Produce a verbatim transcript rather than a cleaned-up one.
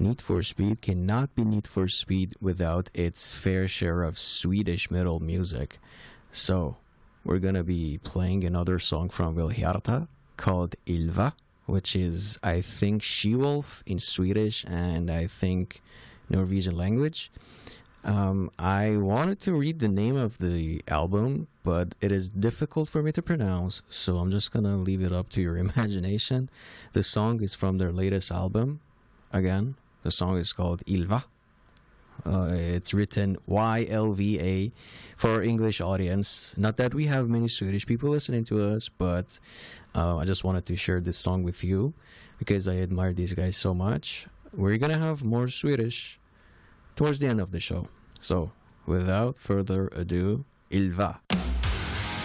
Need for Speed cannot be Need for Speed without its fair share of Swedish metal music. So, we're gonna be playing another song from Vilhjarta called Ylva, which is, I think, she-wolf in Swedish and I think Norwegian language. Um, I wanted to read the name of the album, but it is difficult for me to pronounce, so I'm just gonna leave it up to your imagination. The song is from their latest album. Again, the song is called Ylva. Uh, it's written Y L V A for our English audience. Not that we have many Swedish people listening to us, but uh, I just wanted to share this song with you because I admire these guys so much. We're gonna have more Swedish towards the end of the show. So, without further ado, Ylva.